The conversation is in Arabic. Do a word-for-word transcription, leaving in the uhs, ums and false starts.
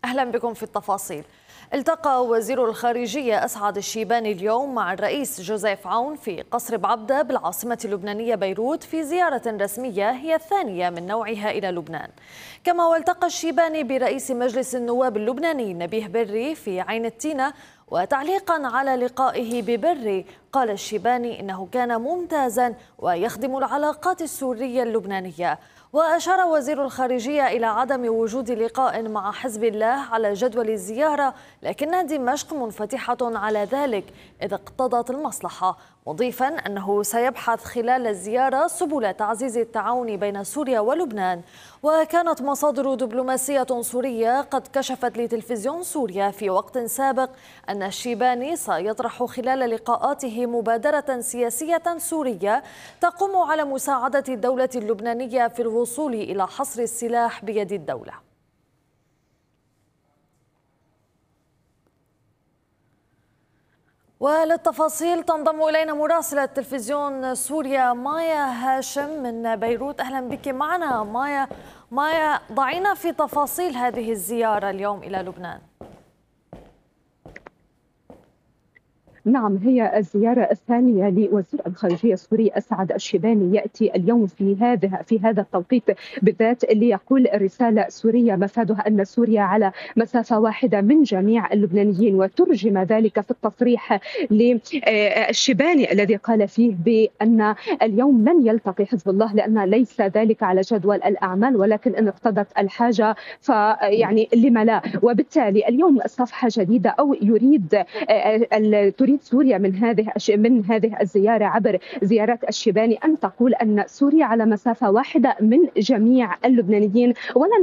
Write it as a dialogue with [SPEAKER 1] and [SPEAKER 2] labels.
[SPEAKER 1] أهلا بكم في التفاصيل. التقى وزير الخارجية أسعد الشيباني اليوم مع الرئيس جوزيف عون في قصر بعبدة بالعاصمة اللبنانية بيروت في زيارة رسمية هي الثانية من نوعها إلى لبنان. كما والتقى الشيباني برئيس مجلس النواب اللبناني نبيه بري في عين التينة. وتعليقا على لقائه ببري قال الشيباني إنه كان ممتازا ويخدم العلاقات السورية اللبنانية. وأشار وزير الخارجية إلى عدم وجود لقاء مع حزب الله على جدول الزيارة، لكن دمشق منفتحة على ذلك إذا اقتضت المصلحة، مضيفا أنه سيبحث خلال الزيارة سبل تعزيز التعاون بين سوريا ولبنان. وكانت مصادر دبلوماسية سورية قد كشفت لتلفزيون سوريا في وقت سابق أن الشيباني سيطرح خلال لقاءاته مبادرة سياسية سورية تقوم على مساعدة الدولة اللبنانية في الوصول إلى حصر السلاح بيد الدولة. وللتفاصيل تنضم إلينا مراسلة تلفزيون سوريا مايا هاشم من بيروت. أهلا بك معنا مايا. مايا، ضعينا في تفاصيل هذه الزيارة اليوم إلى لبنان.
[SPEAKER 2] نعم، هي الزيارة الثانية لوزير الخارجية السوري أسعد الشيباني يأتي اليوم في هذا في هذا التوقيت بالذات ليقول رسالة سورية مفادها أن سوريا على مسافة واحدة من جميع اللبنانيين، وترجم ذلك في التصريح للشيباني الذي قال فيه بأن اليوم لن يلتقي حزب الله لأن ليس ذلك على جدول الأعمال، ولكن إن اقتضت الحاجة فيعني لما لا. وبالتالي اليوم صفحة جديدة أو يريد تريد سوريا من هذه من هذه الزيارة عبر زيارة الشيباني أن تقول أن سوريا على مسافة واحدة من جميع اللبنانيين، ولا